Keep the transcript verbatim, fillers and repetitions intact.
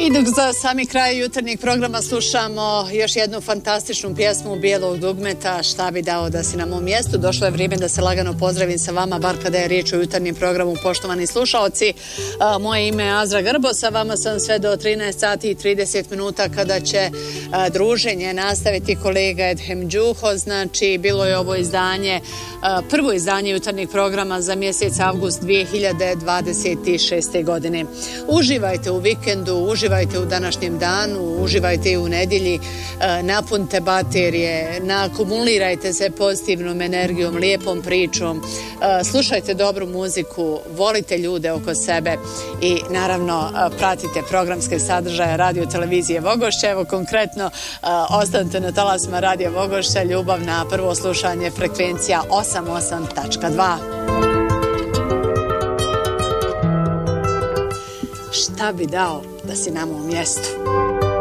I dok za sami kraj jutarnjeg programa slušamo još jednu fantastičnu pjesmu Bijelog dugmeta, Šta bi dao da si na mom mjestu, došlo je vrijeme da se lagano pozdravim sa vama, bar kada je riječ o jutarnjem programu, poštovani slušaoci. Moje ime je Azra Grbo, sa vama sam sve do trinaest sati i trideset minuta kada će a, druženje nastaviti kolega Edhem Đuho. Znači, bilo je ovo izdanje, a, prvo izdanje jutarnjeg programa za mjesec avgust dvije hiljade dvadeset šeste. godine. Uživajte u vikendu, uživajte u današnjem danu, uživajte i u nedjelji, napunite baterije, naakumulirajte se pozitivnom energijom, lijepom pričom, slušajte dobru muziku, volite ljude oko sebe i naravno pratite programske sadržaje radio televizije Vogošća. Evo konkretno ostanite na talasima radio Vogošća, ljubav na prvo slušanje frekvencija osam osam tačka dva. Šta bi dao da si na mom mjestu?